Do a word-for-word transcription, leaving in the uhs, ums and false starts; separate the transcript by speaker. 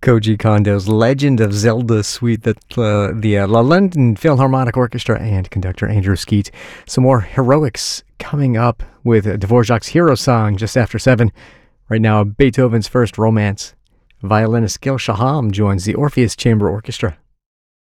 Speaker 1: Koji Kondo's Legend of Zelda suite that uh, the uh, La London Philharmonic Orchestra and conductor Andrew Skeet. Some more heroics coming up with Dvorak's Hero Song just after seven. Right now, Beethoven's First Romance. Violinist Gil Shaham joins the Orpheus Chamber Orchestra.